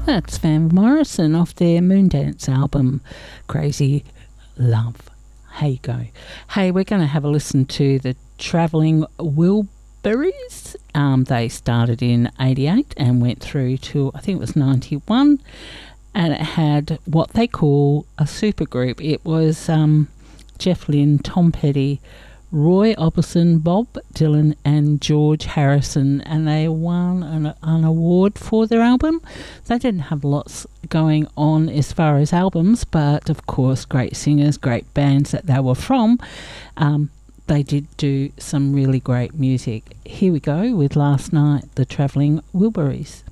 That's Van Morrison off their Moondance album, Crazy Love. Hey, you go. Hey, we're going to have a listen to the Travelling Wilburys. They started in 88 and went through to, I think it was 91, and it had what they call a supergroup. It was Jeff Lynne, Tom Petty, Roy Orbison, Bob Dylan and George Harrison, and they won an award for their album. They didn't have lots going on as far as albums, but of course great singers, great bands that they were from. They did do some really great music. Here we go with Last Night, the Travelling Wilburys.